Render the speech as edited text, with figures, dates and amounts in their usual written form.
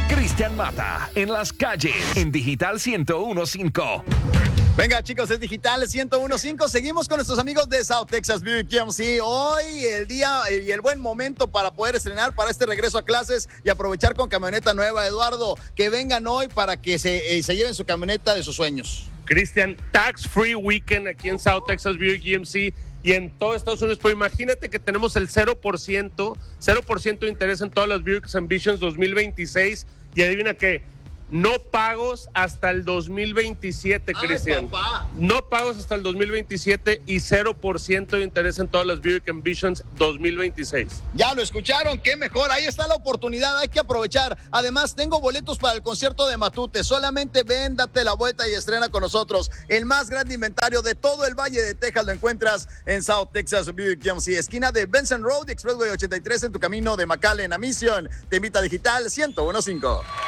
Cristian Mata en las calles en Digital 101.5. Venga, chicos, es Digital 101.5. Seguimos con nuestros amigos de South Texas Buick GMC. Hoy el día y el buen momento para poder estrenar para este regreso a clases y aprovechar con camioneta nueva. Eduardo, que vengan hoy para que se lleven su camioneta de sus sueños. Cristian, Tax Free Weekend aquí en South Texas Buick GMC y en todo Estados Unidos. Pero imagínate que tenemos el 0% de interés en todas las Buick Ambitions 2026. Y adivina qué, no pagos hasta el 2027, Cristian. No pagos hasta el 2027 y 0% de interés en todas las Buick Ambitions 2026. Ya lo escucharon, qué mejor. Ahí está la oportunidad, hay que aprovechar. Además, tengo boletos para el concierto de Matute. Solamente ven, date la vuelta y estrena con nosotros. El más grande inventario de todo el Valle de Texas lo encuentras en South Texas Buick GMC, esquina de Benson Road, Expressway 83 en tu camino de McAllen a Mission. Te invita Digital 101.5.